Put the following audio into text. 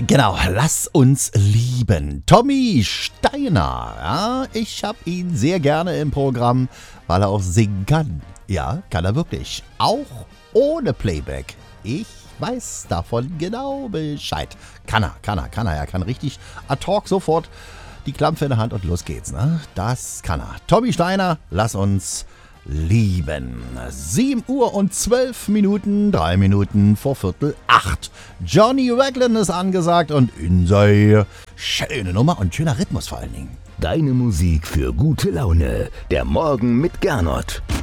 Genau, lass uns lieben. Tommy Steiner, ja, ich habe ihn sehr gerne im Programm, weil er auch singen kann. Ja, kann er wirklich. Auch ohne Playback. Ich weiß davon genau Bescheid. Kann er. Er kann richtig ad hoc sofort die Klampfe in der Hand und los geht's. Ne? Das kann er. Tommy Steiner, lass uns lieben. 7 Uhr und 12 Minuten, 3 Minuten vor 7:45. Johnny Raglan ist angesagt und Insei. Schöne Nummer und schöner Rhythmus vor allen Dingen. Deine Musik für gute Laune. Der Morgen mit Gernot.